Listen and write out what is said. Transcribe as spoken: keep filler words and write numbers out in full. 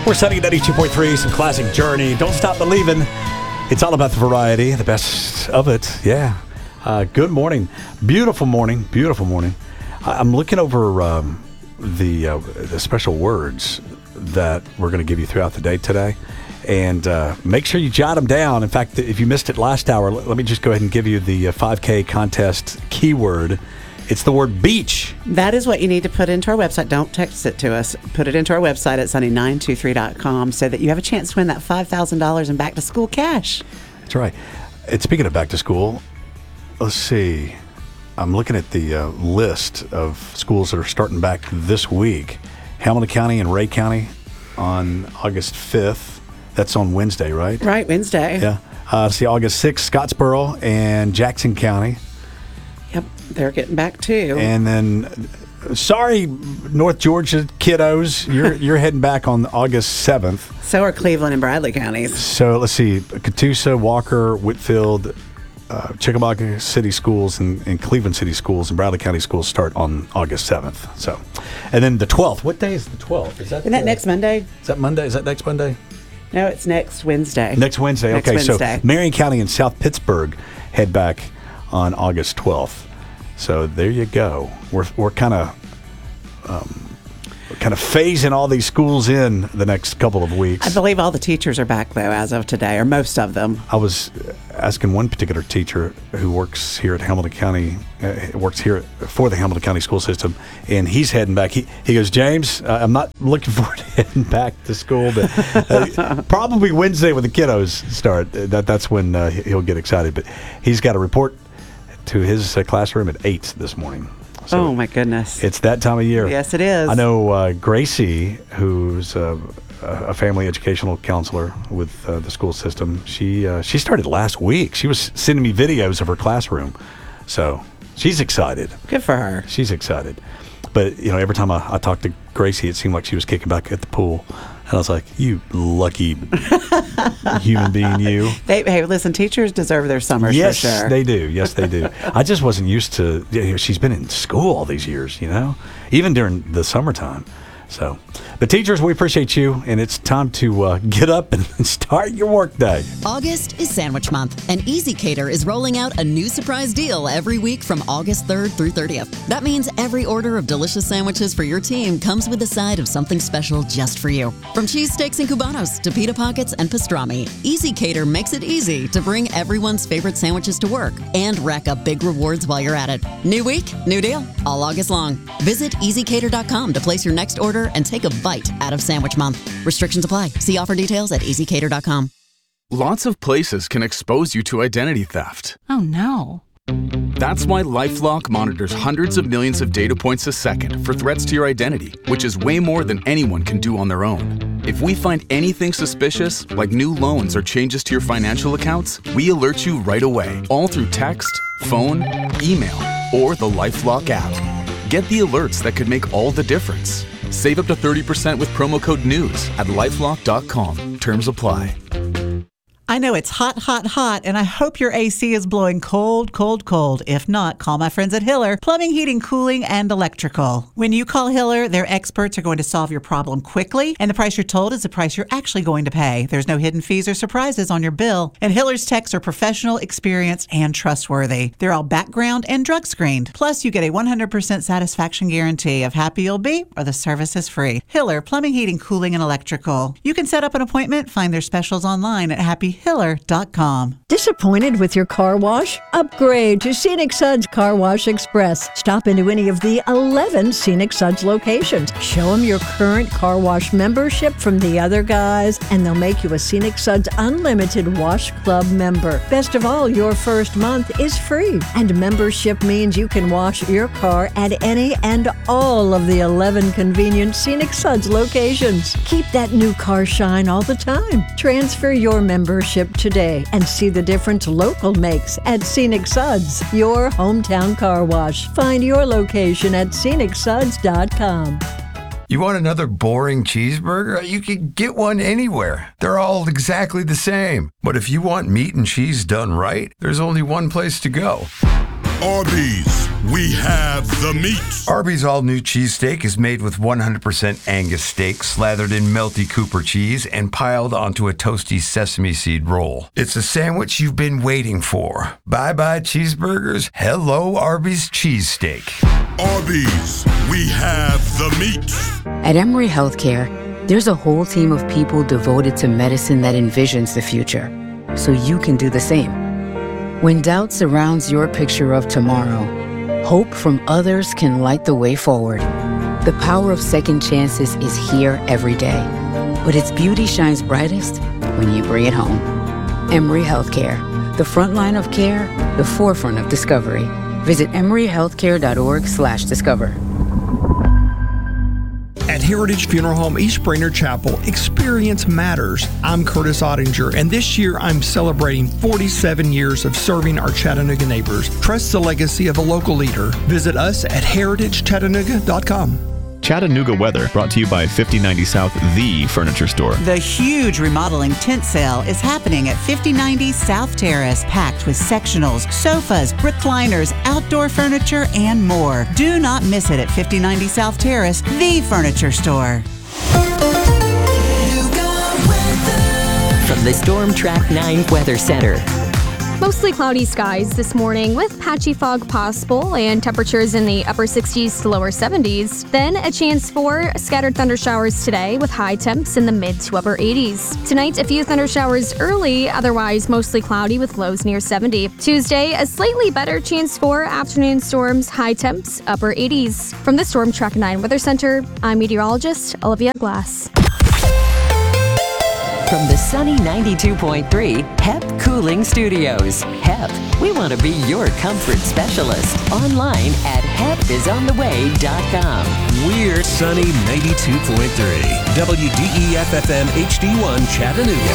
We're Sunny ninety-two point three, some classic Journey. Don't stop believing. It's all about the variety, the best of it. Yeah. Uh, good morning. Beautiful morning. Beautiful morning. I- I'm looking over um, the uh, the special words that we're going to give you throughout the day today. And uh, make sure you jot them down. In fact, if you missed it last hour, let, let me just go ahead and give you the uh, five K contest keyword. It's the word beach. That is what you need to put into our website. Don't text it to us. Put it into our website at sunny nine two three dot com so that you have a chance to win that five thousand dollars in back-to-school cash. That's right. And speaking of back to school, let's see. I'm looking at the uh, list of schools that are starting back this week. Hamilton County and Ray County on August fifth. That's on Wednesday, right? Right, Wednesday. Yeah. Uh, see, August sixth, Scottsboro and Jackson County. Yep, they're getting back too. And then, sorry, North Georgia kiddos, you're you're heading back on August seventh. So are Cleveland and Bradley counties. So let's see, Catoosa, Walker, Whitfield, uh, Chickamauga City Schools, and, and Cleveland City Schools and Bradley County Schools start on August seventh. So, and then the twelfth. What day is the twelfth? Is that Isn't that the, next Monday? Is that Monday? Is that next Monday? No, it's next Wednesday. Next Wednesday. Next Okay, Wednesday. So Marion County and South Pittsburgh head back on August twelfth. So there you go. We're we're kind of um, kind of phasing all these schools in the next couple of weeks. I believe all the teachers are back though as of today, or most of them. I was asking one particular teacher who works here at Hamilton County, uh, works here for the Hamilton County school system, and he's heading back. He he goes, James, uh, I'm not looking forward to heading back to school, but uh, probably Wednesday when the kiddos start. That that's when uh, he'll get excited. But he's got a report to his uh, classroom at eight this morning. So oh, my goodness. It's that time of year. Yes, it is. I know uh, Gracie, who's uh, a family educational counselor with uh, the school system, she uh, she started last week. She was sending me videos of her classroom. So she's excited. Good for her. She's excited. But, you know, every time I, I talked to Gracie, it seemed like she was kicking back at the pool. And I was like, you lucky human being, you. They, hey, listen, teachers deserve their summers Yes, for sure. they do. Yes, they do. I just wasn't used to, you know, she's been in school all these years, you know, even during the summertime. So, but teachers, we appreciate you, and it's time to uh, get up and start your work day. August is Sandwich Month, and Easy Cater is rolling out a new surprise deal every week from August third through thirtieth. That means every order of delicious sandwiches for your team comes with a side of something special just for you. From cheesesteaks and cubanos to pita pockets and pastrami, Easy Cater makes it easy to bring everyone's favorite sandwiches to work and rack up big rewards while you're at it. New week, new deal, all August long. Visit easy cater dot com to place your next order and take a bite out of Sandwich Month. Restrictions apply. See offer details at easy cater dot com. Lots of places can expose you to identity theft. Oh no. That's why LifeLock monitors hundreds of millions of data points a second for threats to your identity, which is way more than anyone can do on their own. If we find anything suspicious, like new loans or changes to your financial accounts, we alert you right away, all through text, phone, email, or the LifeLock app. Get the alerts that could make all the difference. Save up to thirty percent with promo code NEWS at lifelock dot com. Terms apply. I know it's hot, hot, hot, and I hope your A C is blowing cold, cold, cold. If not, call my friends at Hiller, Plumbing, Heating, Cooling, and Electrical. When you call Hiller, their experts are going to solve your problem quickly, and the price you're told is the price you're actually going to pay. There's no hidden fees or surprises on your bill. And Hiller's techs are professional, experienced, and trustworthy. They're all background and drug screened. Plus, you get a one hundred percent satisfaction guarantee of happy you'll be or the service is free. Hiller, Plumbing, Heating, Cooling, and Electrical. You can set up an appointment, find their specials online at happy hiller dot com. Disappointed with your car wash? Upgrade to Scenic Suds Car Wash Express. Stop into any of the eleven Scenic Suds locations. Show them your current car wash membership from the other guys, and they'll make you a Scenic Suds Unlimited Wash Club member. Best of all, your first month is free. And membership means you can wash your car at any and all of the eleven convenient Scenic Suds locations. Keep that new car shine all the time. Transfer your membership today and see the difference local makes at Scenic Suds, your hometown car wash. Find your location at scenic suds dot com. You want another boring cheeseburger? You can get one anywhere. They're all exactly the same. But if you want meat and cheese done right, there's only one place to go. Arby's, we have the meat. Arby's all-new cheesesteak is made with one hundred percent Angus steak slathered in melty Cooper cheese and piled onto a toasty sesame seed roll. It's a sandwich you've been waiting for. Bye-bye cheeseburgers. Hello, Arby's cheesesteak. Arby's, we have the meat. At Emory Healthcare, there's a whole team of people devoted to medicine that envisions the future, so you can do the same. When doubt surrounds your picture of tomorrow, hope from others can light the way forward. The power of second chances is here every day, but its beauty shines brightest when you bring it home. Emory Healthcare, the front line of care, the forefront of discovery. Visit emory healthcare dot org slash discover. At Heritage Funeral Home East Brainerd Chapel, experience matters. I'm Curtis Ottinger, and this year I'm celebrating forty-seven years of serving our Chattanooga neighbors. Trust the legacy of a local leader. Visit us at heritage chattanooga dot com. Chattanooga weather brought to you by fifty ninety South, the furniture store. The huge remodeling tent sale is happening at fifty ninety South Terrace, packed with sectionals, sofas, recliners, outdoor furniture, and more. Do not miss it at fifty ninety South Terrace, the furniture store. From the Storm Track nine Weather Center. Mostly cloudy skies this morning with patchy fog possible and temperatures in the upper sixties to lower seventies. Then a chance for scattered thunder showers today with high temps in the mid to upper eighties. Tonight, a few thunder showers early, otherwise mostly cloudy with lows near seventy. Tuesday, a slightly better chance for afternoon storms, high temps, upper eighties. From the Storm Track nine Weather Center, I'm meteorologist Olivia Glass. From the sunny ninety-two point three H E P Cooling Studios. H E P, we want to be your comfort specialist. Online at H E P is on the way dot com. We're sunny ninety-two point three W D E F F M H D one Chattanooga.